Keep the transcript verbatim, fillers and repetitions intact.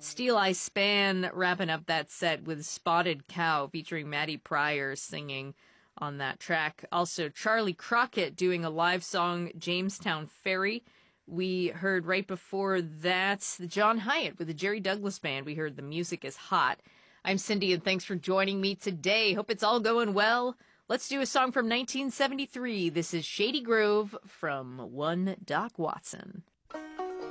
Steel Eye Span wrapping up that set with Spotted Cow featuring Maddie Pryor singing on that track. Also, Charlie Crockett doing a live song, Jamestown Ferry. We heard right before that John Hyatt with the Jerry Douglas Band. We heard The Music is Hot. I'm Cindy, and thanks for joining me today. Hope it's all going well. Let's do a song from nineteen seventy-three. This is Shady Grove from one Doc Watson.